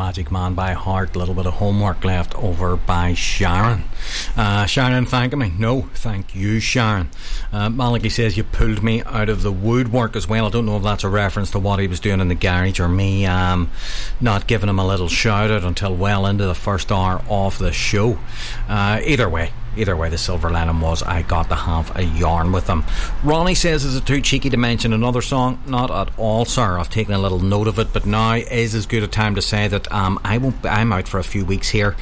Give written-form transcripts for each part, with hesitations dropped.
Magic Man by heart. A little bit of homework left over by Sharon. Sharon thanking me. No, thank you, Sharon. Maliki says you pulled me out of the woodwork as well. I don't know if that's a reference to what he was doing in the garage or me not giving him a little shout out until well into the first hour of the show. Either way, the silver lining was I got to have a yarn with him. Ronnie says, is it too cheeky to mention another song? Not at all, sir. I've taken a little note of it, but now is as good a time to say that I'm out for a few weeks here.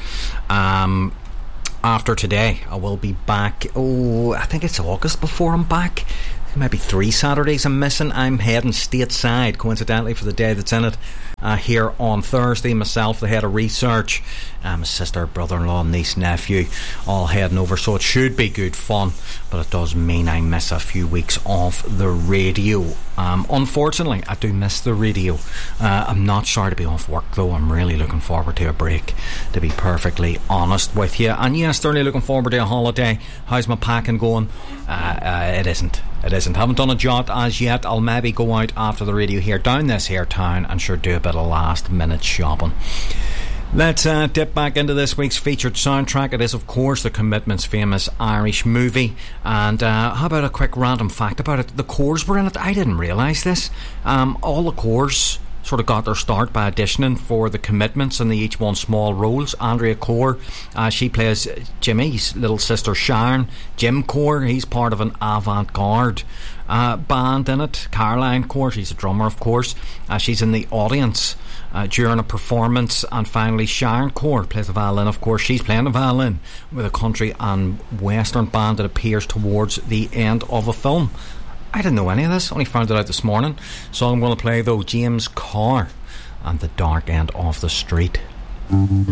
After today I will be back. I think it's August before I'm back. Maybe 3 Saturdays I'm missing. I'm heading stateside, coincidentally, for the day that's in it, here on Thursday. Myself, the head of research, my sister, brother-in-law, niece, nephew, all heading over, so it should be good fun, but it does mean I miss a few weeks off the radio. Unfortunately, I do miss the radio. I'm not sorry to be off work, though. I'm really looking forward to a break, to be perfectly honest with you. And yes, certainly looking forward to a holiday. How's my packing going? It isn't. Haven't done a jot as yet. I'll maybe go out after the radio here down this here town and sure do a bit of last minute shopping. Let's dip back into this week's featured soundtrack. It is, of course, The Commitment's famous Irish movie. And how about a quick random fact about it? The Corrs were in it. I didn't realise this. All the Corrs sort of got their start by auditioning for The Commitments, and they each won small roles. Andrea Corr, she plays Jimmy's little sister Sharon. Jim Corr, he's part of an avant-garde band in it. Caroline Corr, she's a drummer, of course. She's in the audience during a performance. And finally, Sharon Corr plays the violin, of course. She's playing the violin with a country and western band that appears towards the end of a film. I didn't know any of this, only found it out this morning. So I'm going to play, though, James Carr and The Dark End of the Street.